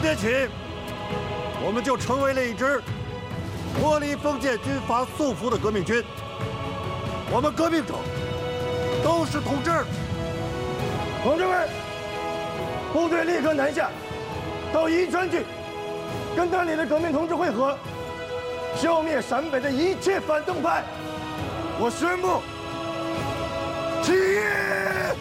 天起，我们就成为了一支脱离封建军阀束缚的革命军。我们革命者都是同志。 同志们，部队立刻南下，到宜川去，跟那里的革命同志会合，消灭陕北的一切反动派。我宣布，起义！